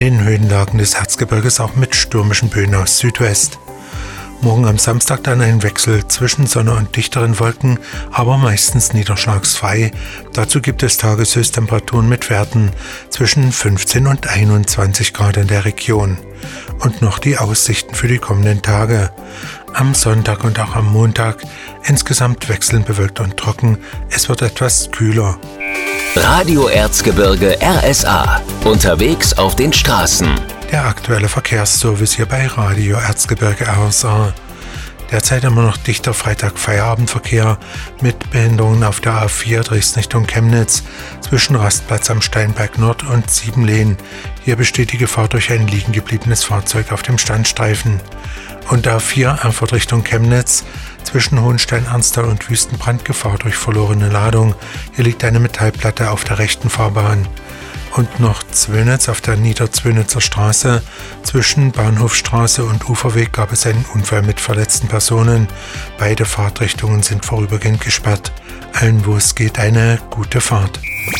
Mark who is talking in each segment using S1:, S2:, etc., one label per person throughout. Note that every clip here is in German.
S1: In den Höhenlagen des Erzgebirges auch mit stürmischen Böen aus Südwest. Morgen am Samstag dann ein Wechsel zwischen Sonne und dichteren Wolken, aber meistens niederschlagsfrei. Dazu gibt es Tageshöchsttemperaturen mit Werten zwischen 15 und 21 Grad in der Region. Und noch die Aussichten für die kommenden Tage. Am Sonntag und auch am Montag insgesamt wechselnd bewölkt und trocken. Es wird etwas kühler.
S2: Radio Erzgebirge RSA. Unterwegs auf den Straßen.
S1: Der aktuelle Verkehrsservice hier bei Radio Erzgebirge RSA. Derzeit immer noch dichter Freitag-Feierabendverkehr mit Behinderungen auf der A4 Dresden Richtung Chemnitz zwischen Rastplatz am Steinberg Nord und Siebenlehn. Hier besteht die Gefahr durch ein liegen gebliebenes Fahrzeug auf dem Standstreifen. Und A4 Erfurt Richtung Chemnitz zwischen Hohenstein-Ernsthal und Wüstenbrand Gefahr durch verlorene Ladung. Hier liegt eine Metallplatte auf der rechten Fahrbahn. Und noch Zwönitz auf der Niederzwönitzer Straße. Zwischen Bahnhofstraße und Uferweg gab es einen Unfall mit verletzten Personen. Beide Fahrtrichtungen sind vorübergehend gesperrt. Allen, wo es geht, eine gute Fahrt.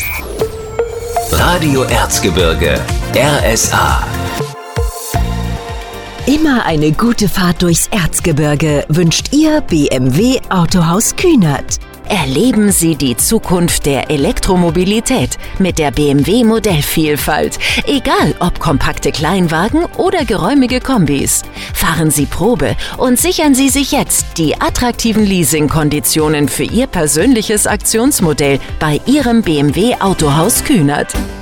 S2: Radio Erzgebirge RSA.
S3: Immer eine gute Fahrt durchs Erzgebirge wünscht Ihr BMW Autohaus Kühnert. Erleben Sie die Zukunft der Elektromobilität mit der BMW Modellvielfalt. Egal ob kompakte Kleinwagen oder geräumige Kombis. Fahren Sie Probe und sichern Sie sich jetzt die attraktiven Leasingkonditionen für Ihr persönliches Aktionsmodell bei Ihrem BMW Autohaus Kühnert.